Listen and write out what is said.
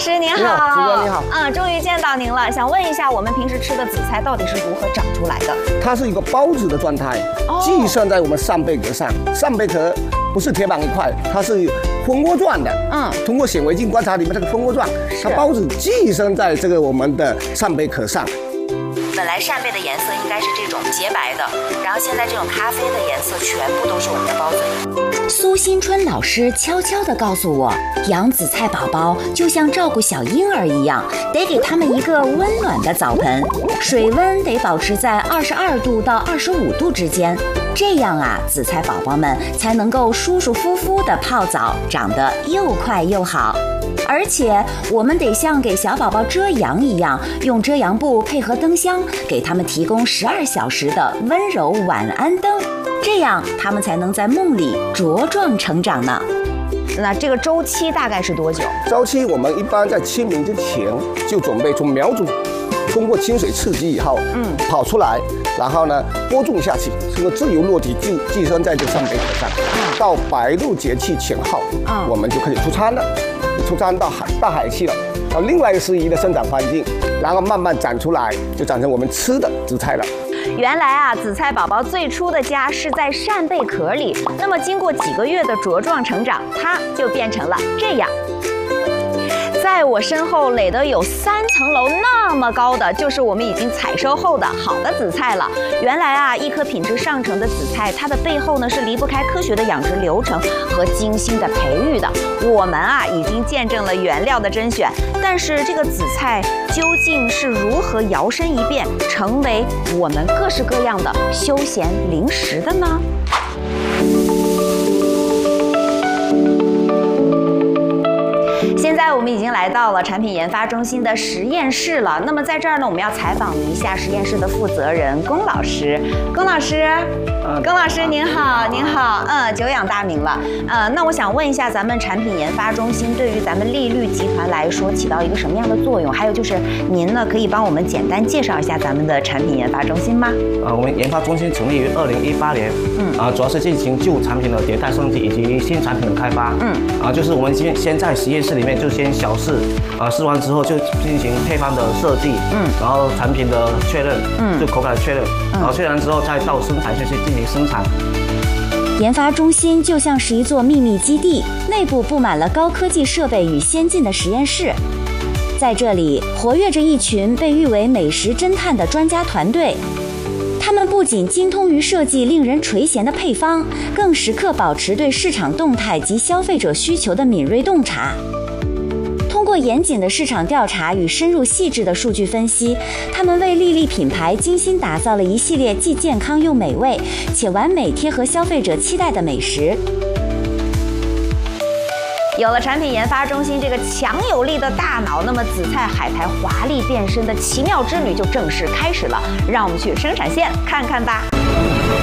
师您好， 你好，主播你好。 终于见到您了，想问一下，我们平时吃的紫菜到底是如何长出来的？ 它是一个包子的状态，寄生在我们扇贝壳上。扇贝壳不是铁板一块，它是蜂窝状的。通过显微镜观察里面这个蜂窝状，它包子寄生在这个我们的扇贝壳上。 本来扇贝的颜色应该是这种洁白的，然后现在这种咖啡的颜色全部都是我们的包子。 苏新春老师悄悄地告诉我，养紫菜宝宝就像照顾小婴儿一样，得给他们一个温暖的澡盆，水温得保持在22度到25度之间，这样啊，紫菜宝宝们才能够舒舒服服地泡澡，长得又快又好。而且我们得像给小宝宝遮阳一样，用遮阳布配合灯箱，给他们提供12小时的温柔晚安灯，这样他们才能在梦里茁壮成长呢。 那这个周期大概是多久？ 周期我们一般在清明之前就准备从苗种通过清水刺激以后，跑出来，然后呢播种下去，这个自由落体寄生在这扇贝壳上，到白露节气前后，我们就可以出仓了。出仓到大海去了，到另外一个适宜的生长环境，然后慢慢长出来，就长成我们吃的紫菜了。 原来啊，紫菜宝宝最初的家是在扇贝壳里，那么经过几个月的茁壮成长，它就变成了这样。在我身后垒的有3层楼那么高的，就是我们已经采收后的好的紫菜了。原来啊，一颗品质上乘的紫菜，它的背后呢是离不开科学的养殖流程和精心的培育的。我们啊已经见证了原料的甄选，但是这个紫菜究竟是如何摇身一变，成为我们各式各样的休闲零食的呢？现在我们已经来到了产品研发中心的实验室了。那么在这儿呢，我们要采访一下实验室的负责人龚老师。龚老师，您好，您好，久仰大名了。那我想问一下，咱们产品研发中心对于咱们丽律集团来说起到一个什么样的作用？还有就是您呢，可以帮我们简单介绍一下咱们的产品研发中心吗？ 我们研发中心成立于2018年，主要是进行旧产品的迭代升级以及新产品的开发。就是我们先在实验室里面就先小试，试完之后就进行配方的设计，然后产品的确认，就口感的确认，然后确认之后再到生产线去进行生产。 研发中心就像是一座秘密基地，内部布满了高科技设备与先进的实验室。在这里活跃着一群被誉为美食侦探的专家团队，他们不仅精通于设计令人垂涎的配方，更时刻保持对市场动态及消费者需求的敏锐洞察。通过严谨的市场调查与深入细致的数据分析，他们为丽丽品牌精心打造了一系列既健康又美味，且完美贴合消费者期待的美食。 有了产品研发中心这个强有力的大脑，那么紫菜海苔华丽变身的奇妙之旅就正式开始了。让我们去生产线看看吧。